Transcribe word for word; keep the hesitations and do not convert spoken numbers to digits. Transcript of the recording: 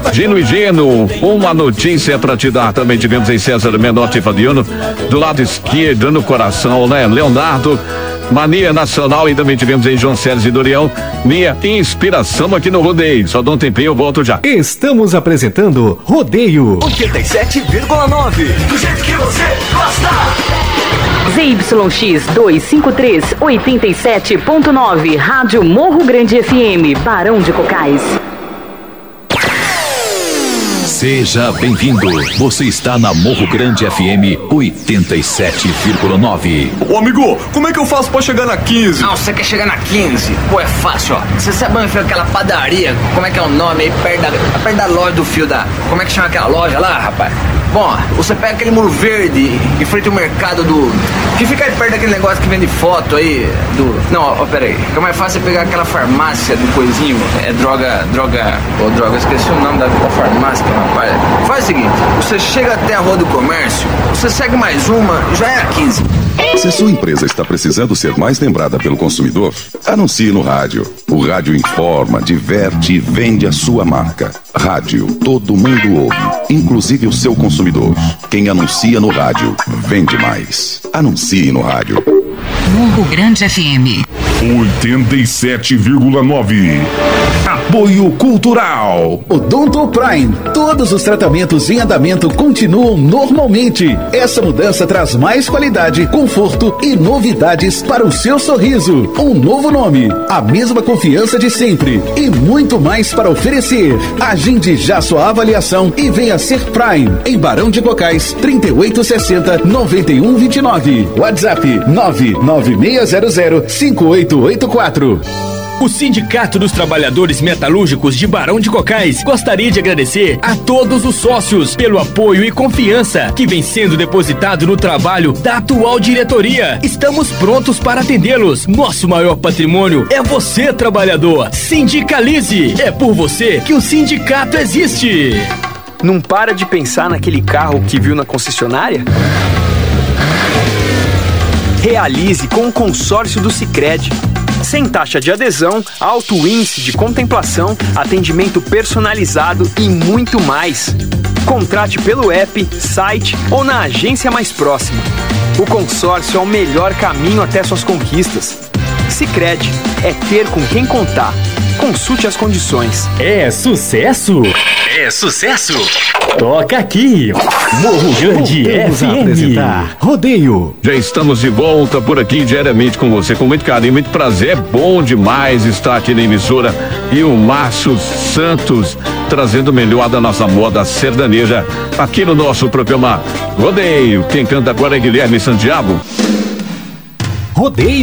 Gino e Gino, uma notícia pra te dar. Também tivemos em César Menotti e Fabiano, do lado esquerdo, no coração, né? Leonardo, Mania Nacional, e também tivemos aí João Sérgio e Dorião. Minha inspiração aqui no Rodeio. Só dá um tempinho, eu volto já. Estamos apresentando Rodeio oitenta e sete vírgula nove. Do jeito que você gosta. Z Y X duzentos e cinquenta e três, oitenta e sete ponto nove, Rádio Morro Grande F M, Barão de Cocais. Seja bem-vindo. Você está na Morro Grande F M oitenta e sete vírgula nove. Ô amigo, como é que eu faço pra chegar na quinze? Não, você quer chegar na quinze? Pô, é fácil, ó. Você sabe onde fica aquela padaria? Como é que é o nome aí? Perto da, perto da loja do fio da... Como é que chama aquela loja lá, rapaz? Bom, você pega aquele muro verde em frente ao mercado do... Que fica aí perto daquele negócio que vende foto aí do... Não, ó, pera aí. Fica mais fácil pegar aquela farmácia do coisinho. É droga... Droga... Ô, droga, eu esqueci o nome da, da farmácia, rapaz. Faz o seguinte, você chega até a Rua do Comércio, você segue mais uma, já é a quinze. Se a sua empresa está precisando ser mais lembrada pelo consumidor, anuncie no rádio. O rádio informa, diverte e vende a sua marca. Rádio, todo mundo ouve, inclusive o seu consumidor. Quem anuncia no rádio, vende mais. Anuncie no rádio. Morro Grande F M oitenta e sete vírgula nove. Apoio Cultural. Odonto Prime. Todos os tratamentos em andamento continuam normalmente. Essa mudança traz mais qualidade, conforto e novidades para o seu sorriso. Um novo nome, a mesma confiança de sempre e muito mais para oferecer. Agende já sua avaliação e venha ser Prime em Barão de Cocais, trinta e oito sessenta, noventa e um vinte e nove. WhatsApp nove nove seis zero zero cinco oito oito quatro. O Sindicato dos Trabalhadores Metalúrgicos de Barão de Cocais gostaria de agradecer a todos os sócios pelo apoio e confiança que vem sendo depositado no trabalho da atual diretoria. Estamos prontos para atendê-los. Nosso maior patrimônio é você, trabalhador. Sindicalize! É por você que o sindicato existe. Não para de pensar naquele carro que viu na concessionária? Realize com o consórcio do Sicredi. Sem taxa de adesão, alto índice de contemplação, atendimento personalizado e muito mais. Contrate pelo app, site ou na agência mais próxima. O consórcio é o melhor caminho até suas conquistas. Sicredi é ter com quem contar. Consulte as condições. É sucesso? É sucesso! Toca aqui! Morro Grande F M. Apresentar Rodeio. Já estamos de volta por aqui diariamente com você, com muito carinho, muito prazer. É bom demais estar aqui na emissora. E o Márcio Santos trazendo o melhor da nossa moda sertaneja aqui no nosso programa Rodeio. Quem canta agora é Guilherme Santiago. Rodeio.